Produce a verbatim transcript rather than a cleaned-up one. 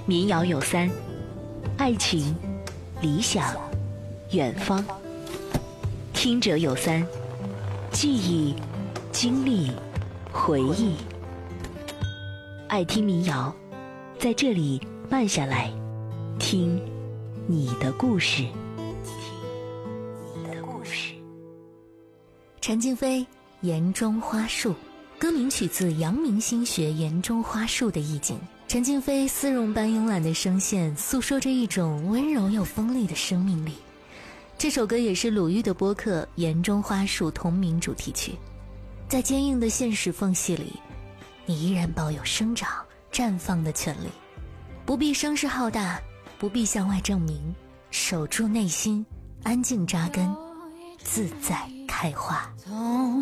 民谣有三：爱情、理想、远方。听者有三：记忆、经历、回忆。爱听民谣，在这里慢下来，听你的故事。听你的故事。 陈静飞《岩中花树》，歌名取自阳明心学岩中花树的意境。陈静飞丝绒般慵懒的声线诉说着一种温柔又锋利的生命力。这首歌也是鲁豫的播客《岩中花树》同名主题曲。在坚硬的现实缝隙里，你依然保有生长绽放的权利，不必声势浩大，不必向外证明，守住内心，安静扎根，自在开花。